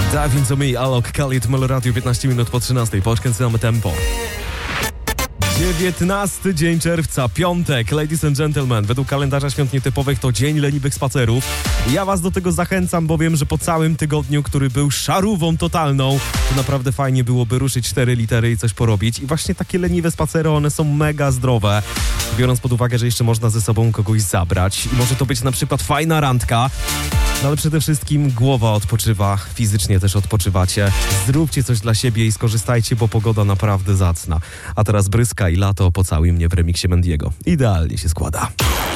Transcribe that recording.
Dive Into Me, Alok, Khalid, Melo Radio, 15 minut po 13. Podkręcamy tempo. 19 dzień czerwca, piątek, ladies and gentlemen. Według kalendarza świąt nietypowych to dzień leniwych spacerów. Ja was do tego zachęcam, bo wiem, że po całym tygodniu, który był szarówą totalną, to naprawdę fajnie byłoby ruszyć 4 litery i coś porobić. I właśnie takie leniwe spacery, one są mega zdrowe. Biorąc pod uwagę, że jeszcze można ze sobą kogoś zabrać. I może to być na przykład fajna randka. No ale przede wszystkim głowa odpoczywa, fizycznie też odpoczywacie. Zróbcie coś dla siebie i skorzystajcie, bo pogoda naprawdę zacna. A teraz Bryska i Lato, Pocałuj mnie w remiksie Mendiego. Idealnie się składa.